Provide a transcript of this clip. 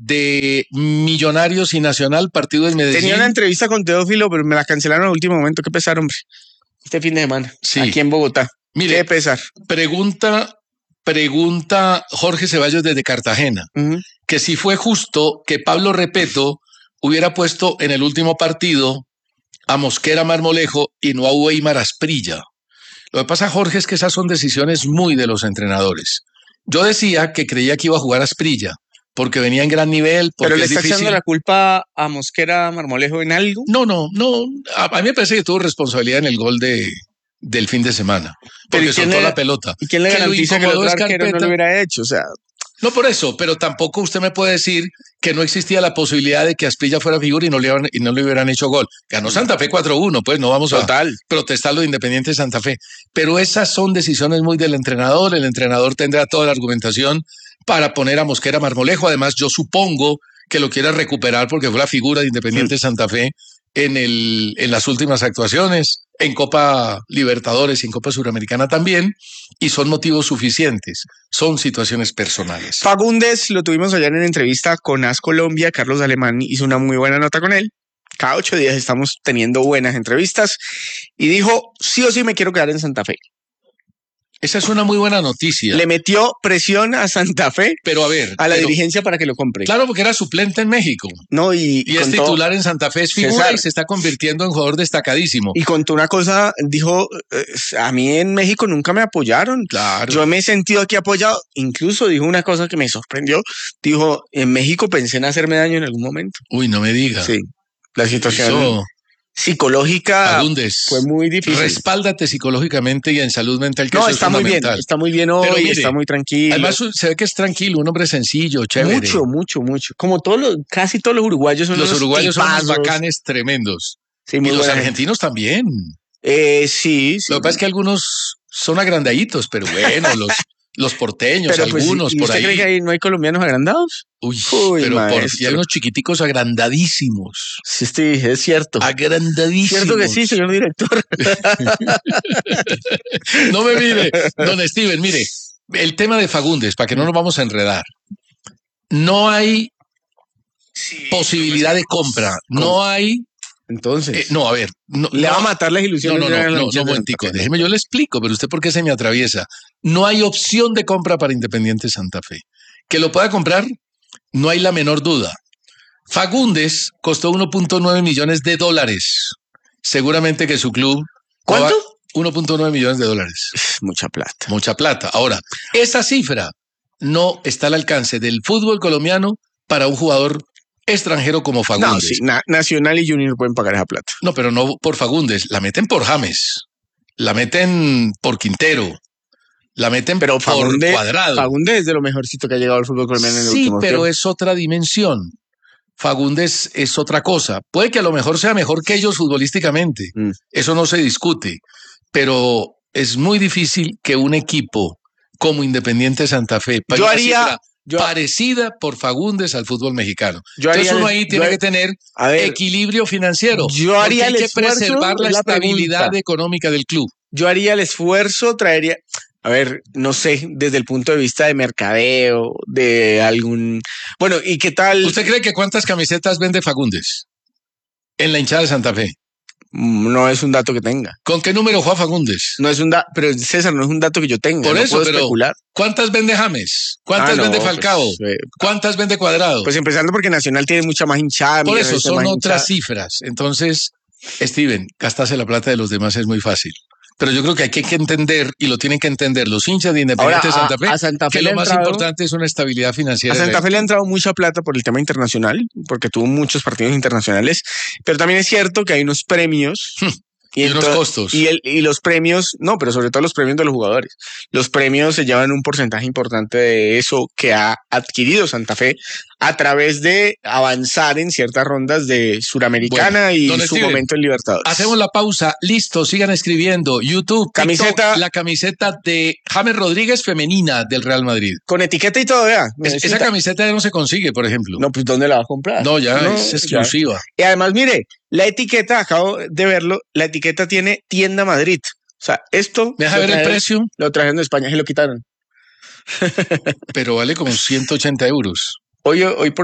de Millonarios y Nacional, partido en Medellín. Tenía una entrevista con Teófilo, pero me la cancelaron al último momento. Qué pesar, hombre. Este fin de semana, Sí. aquí en Bogotá. Mire, qué pesar. Pregunta Jorge Ceballos desde Cartagena, que si fue justo que Pablo Repeto hubiera puesto en el último partido a Mosquera Marmolejo y no a Weimar Asprilla. Lo que pasa, Jorge, es que esas son decisiones muy de los entrenadores. Yo decía que creía que iba a jugar Asprilla, porque venía en gran nivel. ¿Pero le está echando la culpa a Mosquera Marmolejo en algo? No. A mí me parece que tuvo responsabilidad en el gol del fin de semana, porque soltó la pelota. ¿Y quién le garantiza que el otro arquero no lo hubiera hecho? O sea... No por eso, pero tampoco usted me puede decir que no existía la posibilidad de que Asprilla fuera figura y no le hubieran hecho gol. Ganó Santa Fe 4-1, pues no vamos a protestar lo de Independiente Santa Fe. Pero esas son decisiones muy del entrenador. El entrenador tendrá toda la argumentación para poner a Mosquera Marmolejo. Además, yo supongo que lo quiera recuperar porque fue la figura de Independiente Santa Fe en las últimas actuaciones, en Copa Libertadores y en Copa Suramericana también, y son motivos suficientes, son situaciones personales. Fagundes lo tuvimos ayer en entrevista con AS Colombia, Carlos Alemán hizo una muy buena nota con él, cada 8 días estamos teniendo buenas entrevistas, y dijo, sí o sí me quiero quedar en Santa Fe. Esa es una muy buena noticia. Le metió presión a Santa Fe, pero a ver, a la dirigencia para que lo compre. Claro, porque era suplente en México. No, y es titular en Santa Fe, es figura César, y se está convirtiendo en jugador destacadísimo. Y contó una cosa, dijo, a mí en México nunca me apoyaron. Claro. Yo me he sentido aquí apoyado. Incluso dijo una cosa que me sorprendió. Dijo, en México pensé en hacerme daño en algún momento. Uy, no me diga. Sí, la situación psicológica Fagundes, fue muy difícil. Respáldate psicológicamente y en salud mental, que no, eso está es muy bien, fundamental. está muy bien hoy, mire, está muy tranquilo. Además se ve que es tranquilo, un hombre sencillo, chévere. Mucho. Como casi todos los uruguayos son los uruguayos tipazos. Son unos bacanes tremendos. Sí, y los buena argentinos también. Sí. Lo que pasa es que algunos son agrandaditos, pero bueno, los porteños, pero algunos ¿y por usted ahí. cree que ahí no hay colombianos agrandados? Uy, pero y hay unos chiquiticos agrandadísimos. Sí, es cierto. Agrandadísimos. Cierto que sí, señor director. No me mire, don Steven, mire, el tema de Fagundes, para que no nos vamos a enredar. No hay posibilidad de compra, no hay... Entonces, no, a ver. Le va a matar las ilusiones. No, momentico, déjeme, yo le explico, pero usted por qué se me atraviesa. No hay opción de compra para Independiente Santa Fe. Que lo pueda comprar, no hay la menor duda. Fagundes costó 1.9 millones de dólares. Seguramente que su club... ¿Cuánto? 1.9 millones de dólares. Mucha plata. Mucha plata. Ahora, esa cifra no está al alcance del fútbol colombiano para un jugador extranjero como Fagundes. No, sí, Nacional y Junior pueden pagar esa plata. No, pero no por Fagundes, la meten por James, la meten por Quintero, la meten por Cuadrado. Fagundes es de lo mejorcito que ha llegado al fútbol colombiano en el último tiempo. Sí, pero es otra dimensión. Fagundes es otra cosa. Puede que a lo mejor sea mejor que ellos futbolísticamente, eso no se discute, pero es muy difícil que un equipo como Independiente Santa Fe parecida por Fagundes al fútbol mexicano. Entonces uno ahí tiene que tener equilibrio financiero. Yo haría hay que preservar la estabilidad económica del club. Yo haría el esfuerzo, traería, a ver, no sé, desde el punto de vista de mercadeo, de algún... Bueno, ¿y qué tal? ¿Usted cree que cuántas camisetas vende Fagundes en la hinchada de Santa Fe? No es un dato que tenga. ¿Con qué número juega Fagundes? No es un dato, pero César, no es un dato que yo tenga. Por no eso, puedo pero especular. ¿cuántas vende James? ¿Cuántas vende Falcao? ¿Cuántas vende Cuadrado? Pues empezando porque Nacional tiene mucha más hinchada. Por eso son otras cifras. Entonces, Steven, gastarse la plata de los demás es muy fácil. Pero yo creo que hay que entender, y lo tienen que entender los hinchas de Independiente Santa Fe, que lo más importante es una estabilidad financiera. A Santa Fe le ha entrado mucha plata por el tema internacional, porque tuvo muchos partidos internacionales, pero también es cierto que hay unos premios y unos costos. Y los premios, no, pero sobre todo los premios de los jugadores. Los premios se llevan un porcentaje importante de eso que ha adquirido Santa Fe a través de avanzar en ciertas rondas de Suramericana y su momento en Libertadores. Hacemos la pausa. Listo, sigan escribiendo. YouTube, camiseta, TikTok, la camiseta de James Rodríguez femenina del Real Madrid. Con etiqueta y todo, vea. Esa camiseta ya no se consigue, por ejemplo. No, pues ¿dónde la va a comprar? No, ya es exclusiva. Ya. Y además, mire, la etiqueta, acabo de verlo, la etiqueta tiene Tienda Madrid. O sea, esto... ¿Me deja ver el precio? Lo trajeron de España y lo quitaron. Pero vale como 180 euros. Hoy por